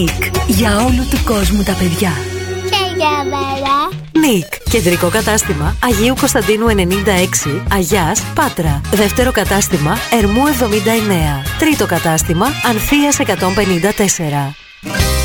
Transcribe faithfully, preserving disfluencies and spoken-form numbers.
Νικ, για όλου του κόσμου τα παιδιά. Και για μένα. Νικ, κεντρικό κατάστημα Αγίου Κωνσταντίνου ενενήντα έξι, Αγιάς, Πάτρα. Δεύτερο κατάστημα Ερμού εβδομήντα εννέα. Τρίτο κατάστημα Ανθείας εκατόν πενήντα τέσσερα.